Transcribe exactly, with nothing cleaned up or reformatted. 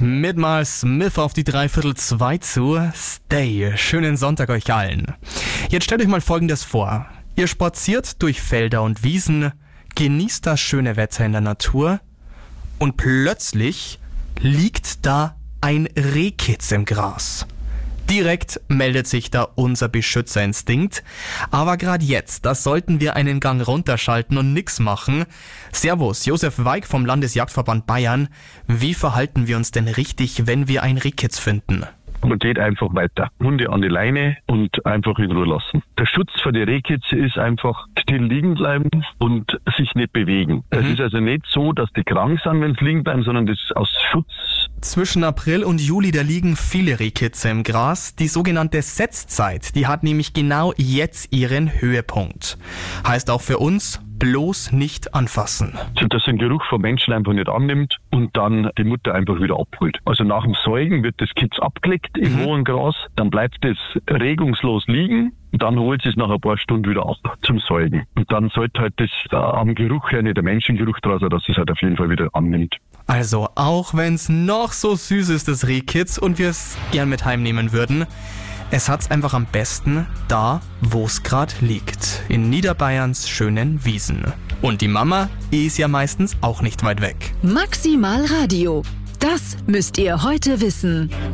Mit mal Smith auf die Dreiviertel zwei zu Stay. Schönen Sonntag euch allen. Jetzt stellt euch mal Folgendes vor. Ihr spaziert durch Felder und Wiesen, genießt das schöne Wetter in der Natur und plötzlich liegt da ein Rehkitz im Gras. Direkt meldet sich da unser Beschützerinstinkt. Aber gerade jetzt, da sollten wir einen Gang runterschalten und nix machen. Servus, Josef Weig vom Landesjagdverband Bayern. Wie verhalten wir uns denn richtig, wenn wir ein Rehkitz finden? Man geht einfach weiter. Hunde an die Leine und einfach in Ruhe lassen. Der Schutz für die Rehkitze ist einfach still liegen bleiben und sich nicht bewegen. Es Mhm. ist also nicht so, dass die krank sind, wenn sie liegen bleiben, sondern das ist aus Schutz. Zwischen April und Juli, da liegen viele Rehkitze im Gras. Die sogenannte Setzzeit, die hat nämlich genau jetzt ihren Höhepunkt. Heißt auch für uns, bloß nicht anfassen. So, dass den Geruch vom Menschen einfach nicht annimmt und dann die Mutter einfach wieder abholt. Also nach dem Säugen wird das Kitz abgelegt im Mhm. hohen Gras, dann bleibt es regungslos liegen. Dann holt sie es nach ein paar Stunden wieder ab zum Säugen. Und dann sollte halt das äh, am Geruch her nicht der Menschengeruch dran sein, dass es halt auf jeden Fall wieder annimmt. Also, auch wenn's noch so süß ist, das Rehkitz, und wir es gern mit heimnehmen würden, es hat's einfach am besten da, wo's grad liegt. In Niederbayerns schönen Wiesen. Und die Mama, die ist ja meistens auch nicht weit weg. Maximal Radio. Das müsst ihr heute wissen.